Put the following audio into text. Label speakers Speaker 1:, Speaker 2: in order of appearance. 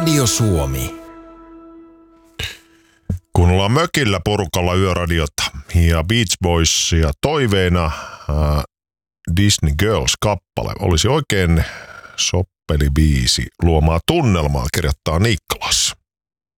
Speaker 1: Radio Suomi.
Speaker 2: Kun ollaan mökillä porukalla yöradiota ja Beach Boysia toiveena Disney Girls-kappale olisi oikein soppeli biisi luomaa tunnelmaa, kirjoittaa Niklas.